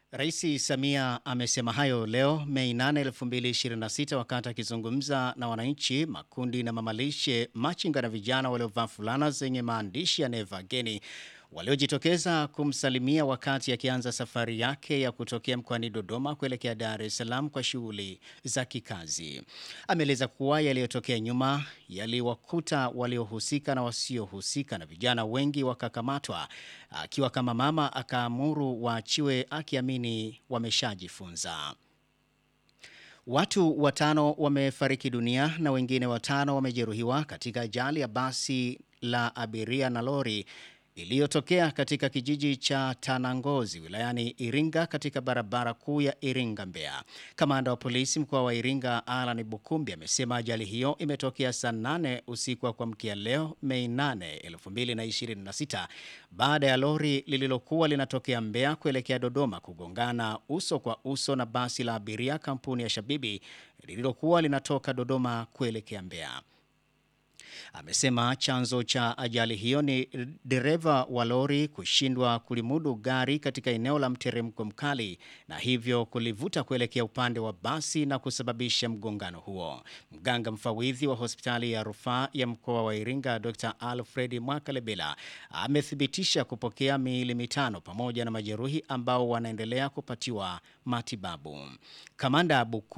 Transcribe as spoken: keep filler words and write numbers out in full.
Rais Samia amesema hayo leo Mei nane elfu mbili ishirini na sita wakati akizungumza na wananchi, makundi na mamalishe, machinga na vijana waliovaa fulana zenye maandishi ya Never Again waliojitokeza kumsalimia wakati akianza safari yake ya kutokea mkoani Dodoma kuelekea Dar es Salaam kwa shughuli za kikazi. Ameeleza kuwa yaliyotokea nyuma yaliwakuta waliohusika na wasiohusika na vijana wengi wakakamatwa, akiwa kama mama akaamuru waachiwe akiamini wameshajifunza. Watu watano wamefariki dunia na wengine watano wamejeruhiwa katika ajali ya basi la abiria na lori iliyotokea katika kijiji cha Tanangozi wilayani Iringa katika barabara kuu ya Iringa Mbeya. Kamanda wa polisi mkoa wa Iringa Alan Bukumbi amesema ajali hiyo imetokea saa nane usiku wa kuamkia leo Mei nane elfu mbili ishirini na sita baada ya lori lililokuwa linatokea Mbeya kuelekea Dodoma kugongana uso kwa uso na basi la abiria kampuni ya Shabibi lililokuwa linatoka Dodoma kuelekea Mbeya. Amesema chanzo cha ajali hiyo ni dereva wa lori kushindwa kulimudu gari katika eneo la mteremko mkali na hivyo kulivuta kuelekea upande wa basi na kusababisha mgongano huo. Mganga mfawidhi wa hospitali ya rufaa ya mkoa wa Iringa Doctor Alfred Mwakalebela amethibitisha kupokea miili mitano pamoja na majeruhi ambao wanaendelea kupatiwa matibabu. Kamanda Buku